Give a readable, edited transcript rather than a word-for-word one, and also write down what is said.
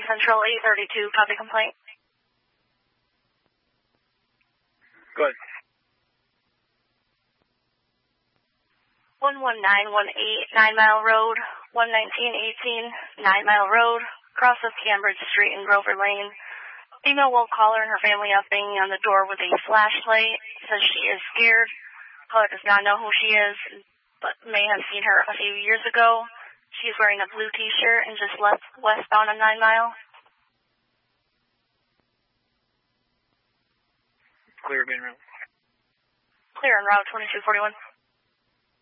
Central 832, copy complaint. Good. 11918, 9 Mile Road, 11918, 9 Mile Road, cross of Cambridge Street and Grover Lane. Female will call her and her family up banging on the door with a flashlight. Says she is scared. Caller does not know who she is, but may have seen her a few years ago. She is wearing a blue t-shirt and just left westbound on 9 Mile. Clear, being route. Clear on route 2241.